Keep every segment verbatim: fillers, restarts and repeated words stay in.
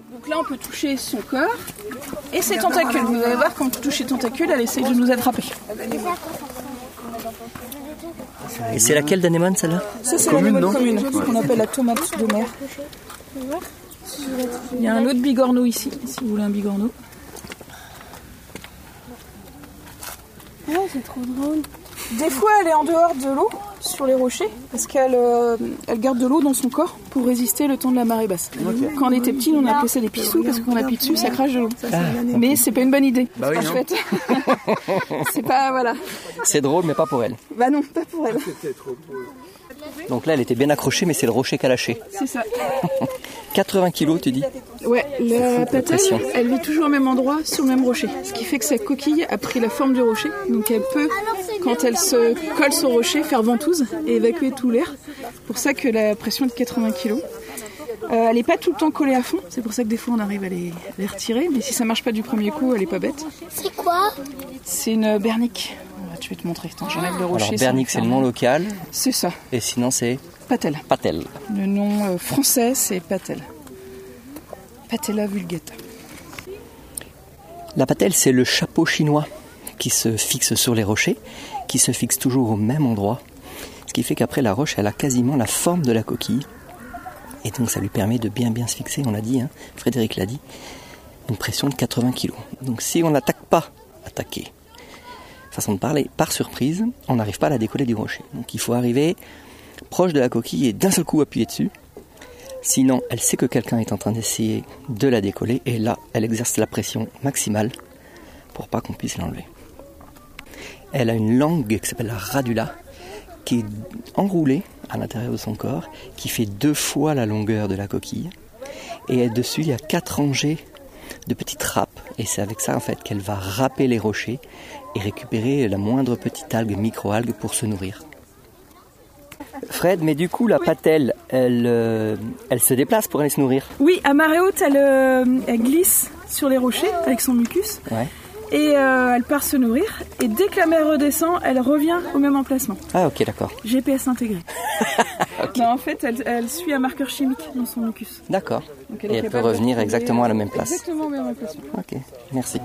Donc là, on peut toucher son corps et ses tentacules. Vous allez voir, quand on touche ses tentacules, elle essaye de nous attraper. Et c'est laquelle d'anémone, celle-là? Ça, c'est l'anémone commune, ce qu'on appelle la tomate de mer. Il y a un autre bigorneau ici, si vous voulez un bigorneau. Oh, c'est trop drôle. Des fois, elle est en dehors de l'eau, sur les rochers, parce qu'elle euh, elle garde de l'eau dans son corps pour résister le temps de la marée basse. Okay. Quand on était petit, on appelait ça des pissous, parce qu'on appuie dessus, ça crache de l'eau. Ah. Mais c'est pas une bonne idée. Bah oui, en fait. C'est pas, voilà. C'est drôle, mais pas pour elle. Bah non, pas pour elle. Donc là, elle était bien accrochée, mais c'est le rocher qu'elle a lâché. C'est ça. quatre-vingts kilos, tu dis? Ouais, la patelle, elle vit toujours au même endroit, sur le même rocher. Ce qui fait que sa coquille a pris la forme du rocher. Donc elle peut, quand elle se colle sur le rocher, faire ventouse et évacuer tout l'air. C'est pour ça que la pression est de quatre-vingts kilos. Euh, elle n'est pas tout le temps collée à fond. C'est pour ça que des fois on arrive à les, les retirer. Mais si ça marche pas du premier coup, elle est pas bête. C'est quoi? C'est une bernique. Je vais te montrer. Attends, j'enlève le rocher. Alors bernique, c'est le nom local. C'est ça. Et sinon c'est patelle. Patelle. Le nom euh, français, c'est patelle. Patella vulgata. La patelle, c'est le chapeau chinois qui se fixe sur les rochers, qui se fixe toujours au même endroit. Ce qui fait qu'après la roche, elle a quasiment la forme de la coquille. Et donc ça lui permet de bien bien se fixer, on l'a dit, hein, Frédéric l'a dit, une pression de quatre-vingts kilos. Donc si on n'attaque pas, attaquer, façon de parler, par surprise, on n'arrive pas à la décoller du rocher. Donc il faut arriver proche de la coquille et d'un seul coup appuyer dessus. Sinon, elle sait que quelqu'un est en train d'essayer de la décoller et là, elle exerce la pression maximale pour pas qu'on puisse l'enlever. Elle a une langue qui s'appelle la radula, qui est enroulée à l'intérieur de son corps, qui fait deux fois la longueur de la coquille. Et dessus, il y a quatre rangées de petites râpes. Et c'est avec ça, en fait, qu'elle va râper les rochers et récupérer la moindre petite algue, micro-algue, pour se nourrir. Fred, mais du coup, la oui. patelle, elle, euh, elle se déplace pour aller se nourrir? Oui, à marée haute, elle, euh, elle glisse sur les rochers avec son mucus. Ouais. Et euh, elle part se nourrir. Et dès que la mer redescend, elle revient au même emplacement. Ah, ok, d'accord. G P S intégré. Okay. Non, en fait, elle, elle suit un marqueur chimique dans son mucus. D'accord. Donc, elle et elle peut revenir exactement à la même place. Exactement au même emplacement. Ok, merci.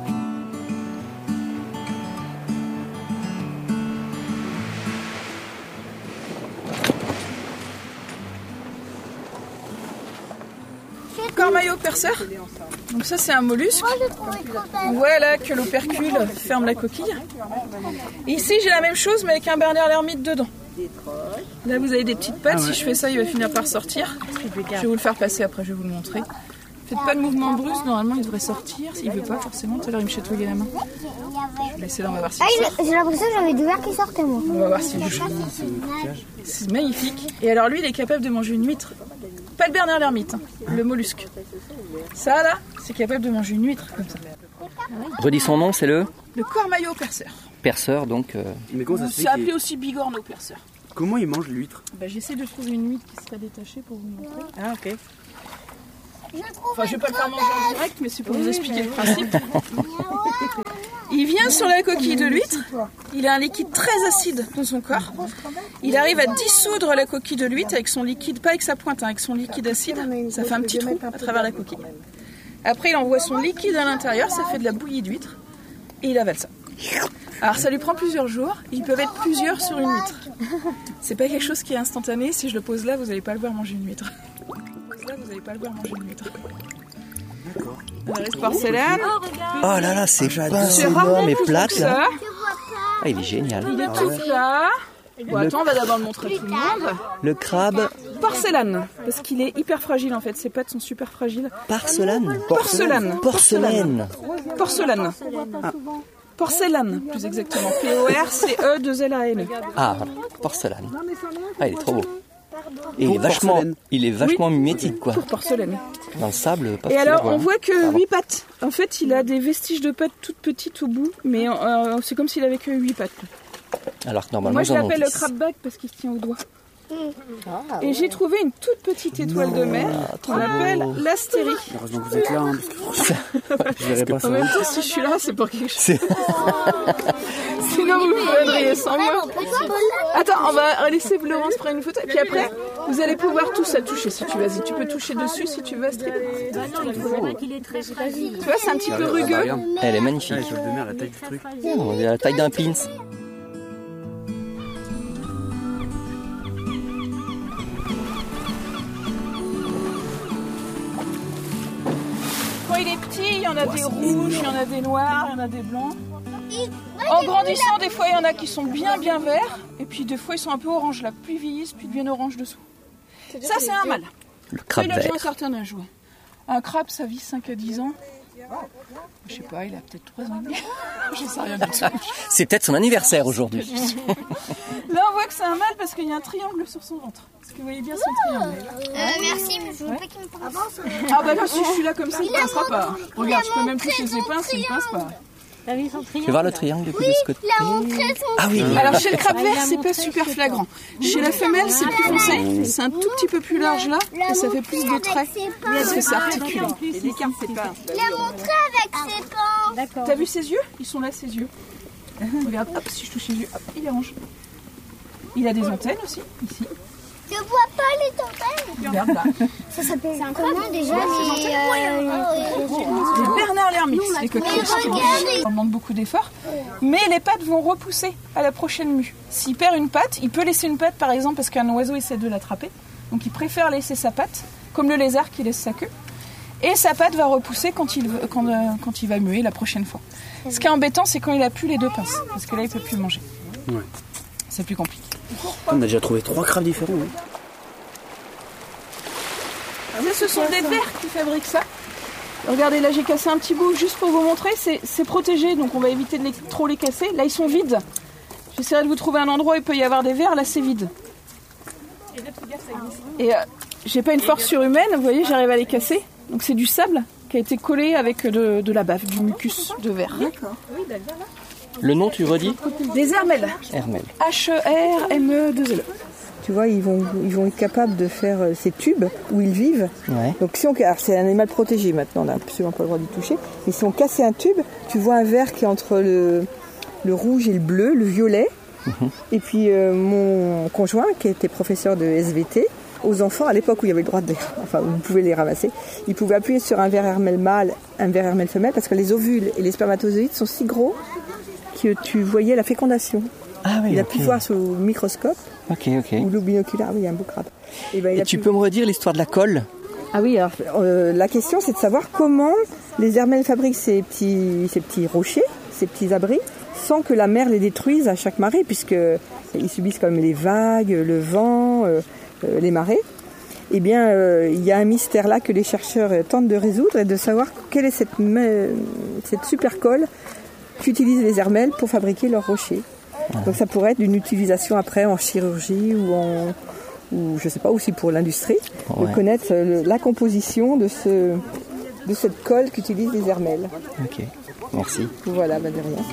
Cormaillot perceur. Donc ça c'est un mollusque. Voilà que l'opercule ferme la coquille. Et ici j'ai la même chose mais avec un Berner l'ermite dedans. Là vous avez des petites pattes, si je fais ça il va finir par sortir. Je vais vous le faire passer après, je vais vous le montrer. Faites pas de mouvement brusque, normalement il devrait sortir. Il veut pas forcément, tout à l'heure il me chatouillait la main. Je vais laisser là, on va voir si ah, j'ai l'impression que j'avais deux verres qui sortaient moi. On va voir s'il bouge. C'est magnifique. Et alors lui il est capable de manger une huître. Pas le Berner l'ermite, hein, le mollusque. Ça là, c'est capable de manger une huître comme ça. Redis son nom, c'est le Le cormaillot perceur. Perceur, donc. Euh... Mais comment ça se fait C'est appelé aussi bigorneau perceur. Comment il mange l'huître? Bah, j'essaie de trouver une huître qui serait détachée pour vous montrer. Ah ok. Enfin, je vais pas le faire manger en direct, mais c'est pour vous expliquer le principe. Il vient sur la coquille de l'huître. Il a un liquide très acide dans son corps. Il arrive à dissoudre la coquille de l'huître avec son liquide, pas avec sa pointe, hein, avec son liquide acide. Ça fait un petit trou à travers la coquille. Après, il envoie son liquide à l'intérieur, ça fait de la bouillie d'huître. Et il avale ça. Alors, ça lui prend plusieurs jours. Ils peuvent être plusieurs sur une huître. C'est pas quelque chose qui est instantané. Si je le pose là, vous n'allez pas le voir manger une huître. Là, vous n'allez pas le voir manger une huître. D'accord. La reste porcelaine. Oh là là, c'est pas énorme et plate là. Ah, il est génial. Il est tout plat. Bon, attends, on va d'abord le montrer à tout le monde. Le crabe. Porcelaine, parce qu'il est hyper fragile en fait. Ses pattes sont super fragiles. Porcelaine. Porcelaine. Porcelaine. Porcelaine. Ah. Porcelaine, plus exactement. P O R C E deux L A N E. Ah, porcelaine. Ah, il est trop beau. Et il est vachement, il est vachement oui, mimétique quoi. Pour porcelaine. Dans le sable. Pas et alors on hein. voit que huit pattes. En fait, il a des vestiges de pattes toutes petites au bout, mais euh, c'est comme s'il avait que huit pattes. Alors que normalement. Moi je l'appelle le crabback parce qu'il se tient au doigt. Et j'ai trouvé une toute petite étoile de mer qu'on appelle l'astérie. Heureusement que vous êtes là, hein, parce que je verrai pas ça. En même temps, si je suis là, c'est pour quelque chose. Sinon, vous vous voudriez sans moi. Attends, on va laisser Laurence prendre une photo. Et puis après, vous allez pouvoir tous la toucher si tu veux. Vas-y, tu peux toucher dessus si tu veux, Astrid. Tu vois, c'est un petit peu rugueux. Elle est magnifique. Ouais, l'étoile de mer, la taille du truc. On est à la taille d'un pins. Quand il est petit, il y en a des rouges, il y en a des noirs, il y en a des blancs. En grandissant, des fois, il y en a qui sont bien bien verts, et puis des fois, ils sont un peu orange là. Plus ils vieillissent, plus ils deviennent orange dessous. Ça, c'est un mâle. Le crabe Il a déjà vert. un certain âge, ouais. Un crabe, ça vit cinq à dix ans. Je sais pas, il a peut-être trois ans et demi. Je sais rien du tout. C'est peut-être son anniversaire aujourd'hui. Là, on voit que c'est un mâle parce qu'il y a un triangle sur son ventre. Est-ce que vous voyez bien son triangle? Euh, merci, mais je veux pas qu'il me pince. Ah bah là, si je suis là comme ça, il ne pincera pas. Regarde, je peux même toucher ses pinces, il ne pince pas. Tu veux voir le triangle depuis de ce côté? Ah oui, oui. Alors chez le crabe vert, c'est pas super flagrant. Chez la femelle, c'est plus foncé, c'est un tout petit peu plus large là, et ça fait plus de traits, parce que c'est articulé. Et l'écart, c'est pas... Il a montré avec ses pinces. T'as vu ses yeux? Ils sont là, ses yeux. Regarde, hop, si je touche les yeux, hop, il est orange. Il a des antennes aussi, ici. Je vois pas les antennes. Regarde là. Ça s'appelle comment déjà les... euh, Les Bernard l'ermite, les coquilles. On demande beaucoup d'efforts, mais les pattes vont repousser à la prochaine mue. S'il perd une patte, il peut laisser une patte par exemple parce qu'un oiseau essaie de l'attraper. Donc il préfère laisser sa patte, comme le lézard qui laisse sa queue. Et sa patte va repousser quand il, quand, euh, quand il va muer la prochaine fois. Ce qui est embêtant, c'est quand il a plus les deux pinces, parce que là il peut plus manger. Ouais. C'est plus compliqué. On a déjà trouvé trois crabes différents. Hein. Ça, ce sont des vers qui fabriquent ça. Regardez, là j'ai cassé un petit bout juste pour vous montrer. C'est, c'est protégé, donc on va éviter de les, trop les casser. Là ils sont vides. J'essaierai de vous trouver un endroit où il peut y avoir des vers. Là c'est vide. Et euh, j'ai pas une force surhumaine, vous voyez, j'arrive à les casser. Donc c'est du sable qui a été collé avec de, de la bave, du mucus de verre. D'accord. Le nom, tu redis? Les hermelles. Hermel. H E R M E deux L E. Tu vois, ils vont, ils vont être capables de faire euh, ces tubes où ils vivent. Ouais. Donc si on, alors c'est un animal protégé maintenant, on n'a absolument pas le droit d'y toucher. Mais si on cassait un tube, tu vois un verre qui est entre le, le rouge et le bleu, le violet. Mm-hmm. Et puis euh, mon conjoint, qui était professeur de S V T, aux enfants, à l'époque où il y avait le droit de, enfin où vous pouvez les ramasser, il pouvait appuyer sur un verre hermel mâle, un verre hermel femelle, parce que les ovules et les spermatozoïdes sont si gros que tu voyais la fécondation. Ah oui, il a okay. pu voir sous le microscope. Ok, ok. Ou le binoculaire, oui, il y a un beau crabe. Et, ben, il et a tu pu... peux me redire l'histoire de la colle? Ah oui, alors euh, la question c'est de savoir comment les hermelles fabriquent ces petits, ces petits rochers, ces petits abris, sans que la mer les détruise à chaque marée, puisqu'ils subissent quand même les vagues, le vent, euh, euh, les marées. Eh bien, euh, il y a un mystère là que les chercheurs tentent de résoudre et de savoir quelle est cette, cette super colle qu'utilisent les hermelles pour fabriquer leurs rochers. Donc ça pourrait être d'une utilisation après en chirurgie ou en, ou je sais pas, aussi pour l'industrie, ouais. De connaître le, la composition de ce, de cette colle qu'utilisent les hermelles. Ok, merci. Voilà, bah de rien.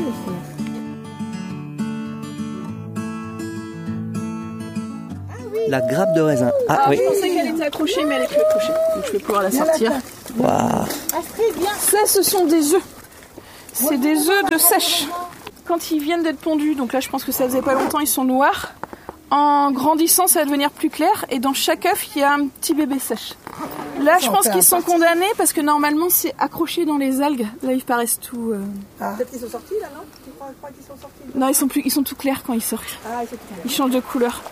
La grappe de raisin. Ah, ah oui. Je pensais qu'elle était accrochée, mais elle est plus accrochée. Donc je vais pouvoir la sortir. Waouh. Ça, ce sont des œufs. C'est des œufs de sèche. Quand ils viennent d'être pondus, donc là je pense que ça faisait pas longtemps, ils sont noirs. En grandissant, ça va devenir plus clair. Et dans chaque œuf, il y a un petit bébé sèche. Là, je pense qu'ils sont condamnés parce que normalement, c'est accroché dans les algues. Là, ils paraissent tout... Euh... Ah. Peut-être qu'ils sont sortis là, non? Tu crois, crois qu'ils sont sortis? Non, ils sont, plus, ils sont tout clairs quand ils sortent. Ah, ils sont tout clairs. Ils changent de couleur.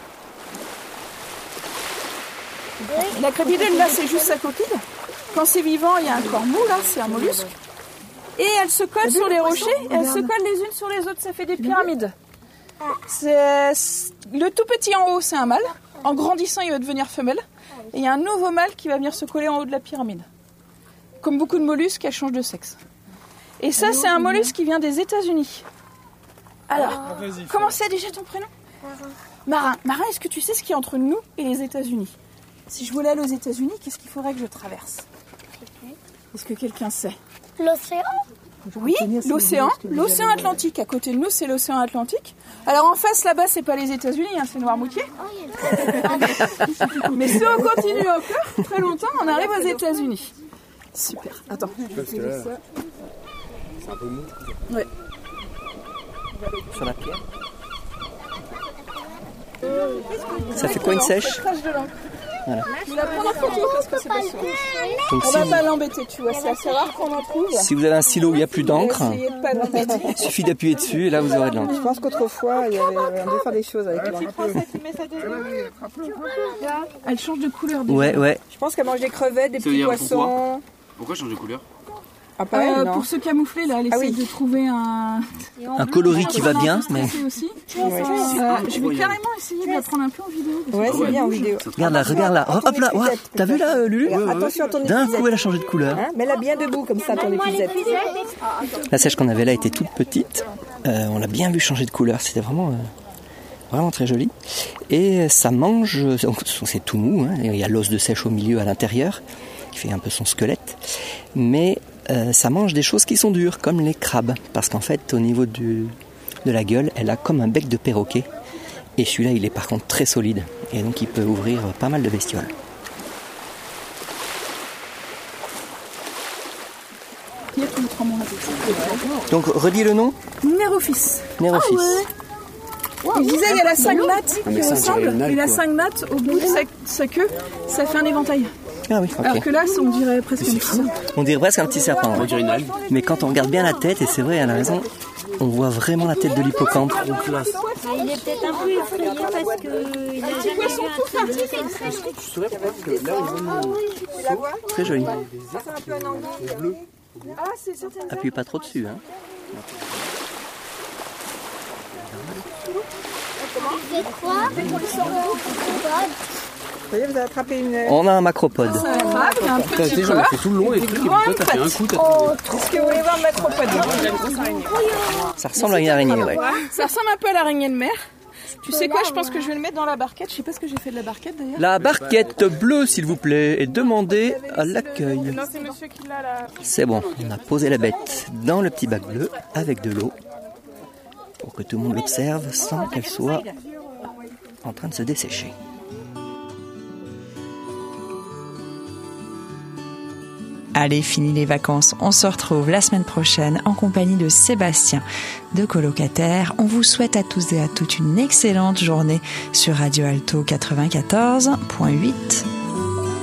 La crépidelle, là, c'est juste sa coquille. Quand c'est vivant, il y a un corps mou, là, c'est un mollusque. Et elle se colle sur les rochers, et elles se collent les unes sur les autres, ça fait des pyramides. C'est... Le tout petit en haut, c'est un mâle. En grandissant, il va devenir femelle. Et il y a un nouveau mâle qui va venir se coller en haut de la pyramide. Comme beaucoup de mollusques, elles changent de sexe. Et ça, c'est un mollusque qui vient des États-Unis. Alors, comment c'est déjà ton prénom? Marin. Marin, est-ce que tu sais ce qu'il y a entre nous et les États-Unis? Si je voulais aller aux États-Unis, qu'est-ce qu'il faudrait que je traverse? Est-ce que quelqu'un sait? L'océan? Oui, l'océan, l'océan Atlantique. À côté de nous, c'est l'océan Atlantique. Alors en face, là-bas, c'est pas les États-Unis, hein, c'est Noirmoutier. Mais si on continue encore, très longtemps, on arrive aux États-Unis. Super. Attends. C'est un peu mou. Ouais. Sur la pierre. Ça fait quoi une sèche? Voilà. Je vais la prendre en photo parce que c'est pas sûr. Donc, On si, va vous, pas l'embêter, tu vois, c'est assez rare qu'on en trouve. si vous avez un silo où il n'y a plus d'encre, On va essayer de pas l'embêter. il suffit d'appuyer dessus et là vous aurez de l'encre. Je pense qu'autrefois, il y avait, on devait faire des choses avec l'encre. Elle change de couleur. déjà. Ouais, ouais. Je pense qu'elle mange des crevettes, des Ça veut petits dire poissons. Pourquoi changer de couleur? Ah, pas elle, Euh, non. pour se camoufler, là, elle Ah essaie oui. de trouver un... Un coloris qui va bien, mais C'est aussi. Ouais. Euh, je vais carrément essayer de la prendre un peu en vidéo. parce Ouais, que- c'est bien en vidéo. regarde là, regarde là. Hop, hop là, ouah, t'as vu là, euh, Lulu? Regarde, attention à ton D'un épuisette. coup, elle a changé de couleur. Hein, mets-la bien debout comme ça, ton épuisette. La sèche qu'on avait là était toute petite. Euh, on l'a bien vu changer de couleur. C'était vraiment, euh, vraiment très joli. Et ça mange. Donc, c'est tout mou. Hein, il y a l'os de sèche au milieu, à l'intérieur, qui fait un peu son squelette. Mais euh, ça mange des choses qui sont dures, comme les crabes, parce qu'en fait, au niveau du, de la gueule, elle a comme un bec de perroquet. Et celui-là, il est par contre très solide. Et donc, il peut ouvrir pas mal de bestioles. Il y a tout le tremblement là. Donc, redis le nom. Nérophis. Nérophis. Il disait il y a la cinq nattes mais qui ça, on dirait ressemble, une algue, et la quoi. cinq nattes au bout de sa, sa queue, ça fait un éventail. Ah oui, Alors ok. que là, on dirait presque un petit. On dirait presque un petit serpent. On ouais. dirait une algue. Mais quand on regarde bien la tête, et c'est vrai, elle a raison, on voit vraiment la tête de l'hippocampe. Il est peut-être un peu effrayé parce qu'il a jamais vu un truc comme ça. Tu saurais peut-être que là, ils vont Très joli. Ça, c'est un peu un anguille. Ah, c'est certainement. Appuie pas trop dessus. Hein. C'est quoi? Vous voyez, vous avez attrapé une... On a un macropode. Un crabe, il y a un T'as petit été, j'en ai corps. fait tout le long et tout, et puis toi, t'as fait un coup, t'as trouvé. Est-ce que vous voulez voir le macropode? Ça ressemble à une araignée, ouais. Ça ressemble un peu à l'araignée de mer. Tu sais quoi, je pense que je vais le mettre dans la barquette. Je sais pas ce que j'ai fait de la barquette d'ailleurs. La barquette bleue, s'il vous plaît, et demandez à l'accueil. Non, c'est monsieur qui l'a là. C'est bon, on a posé la bête dans le petit bac bleu avec de l'eau pour que tout le monde l'observe sans qu'elle soit en train de se dessécher. Allez, fini les vacances, on se retrouve la semaine prochaine en compagnie de Sébastien de Colocataire. On vous souhaite à tous et à toutes une excellente journée sur Radio Alto quatre-vingt-quatorze point huit.